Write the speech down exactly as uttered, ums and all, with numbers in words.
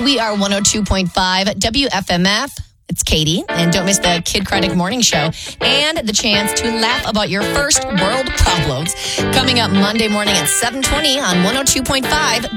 We are one oh two point five W F M F. It's Katie, and don't miss the Kid Credit Morning Show and the chance to laugh about your first world problems. Coming up Monday morning at seven twenty on one oh two point five